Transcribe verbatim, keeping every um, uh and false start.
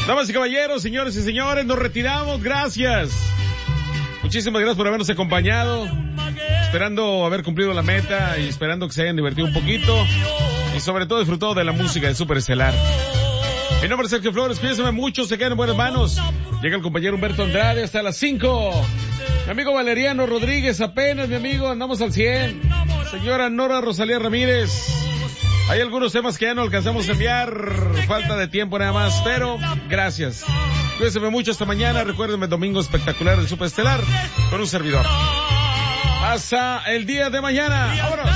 Damas y caballeros, señores y señores, nos retiramos. Gracias. Muchísimas gracias por habernos acompañado. Esperando haber cumplido la meta y esperando que se hayan divertido un poquito. Y sobre todo disfrutado de la música de Superestelar. Mi nombre es Sergio Flores, cuídense mucho, se quedan en buenas manos. Llega el compañero Humberto Andrade hasta las cinco. Mi amigo Valeriano Rodríguez, apenas, mi amigo, andamos al cien. Señora Nora Rosalía Ramírez. Hay algunos temas que ya no alcanzamos a enviar, falta de tiempo nada más, pero gracias. Cuídense mucho hasta mañana, recuérdenme el domingo espectacular del Superestelar con un servidor. Hasta el día de mañana. ¡Vámonos!